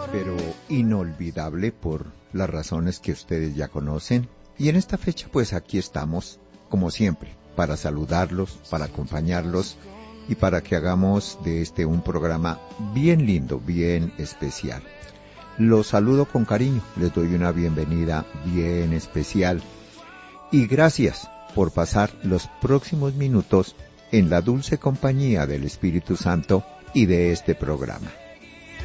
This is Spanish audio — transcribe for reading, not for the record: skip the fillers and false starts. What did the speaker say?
pero inolvidable por las razones que ustedes ya conocen. Y en esta fecha pues aquí estamos, como siempre, para saludarlos, para acompañarlos y para que hagamos de este un programa bien lindo, bien especial. Los saludo con cariño, les doy una bienvenida bien especial y gracias por pasar los próximos minutos en la dulce compañía del Espíritu Santo y de este programa.